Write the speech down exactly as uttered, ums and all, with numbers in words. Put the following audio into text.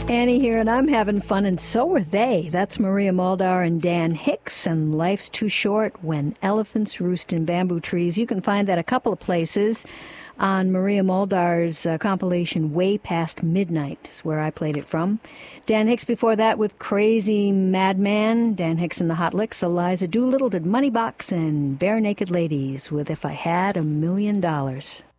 Annie here, and I'm having fun, and so are they. That's Maria Muldaur and Dan Hicks, and Life's Too Short When Elephants Roost in Bamboo Trees. You can find that a couple of places. On Maria Muldaur's uh, compilation Way Past Midnight is where I played it from. Dan Hicks before that with Crazy Madman, Dan Hicks and the Hot Licks, Eliza Doolittle did Money Box, and Bare Naked Ladies with If I Had a Million Dollars.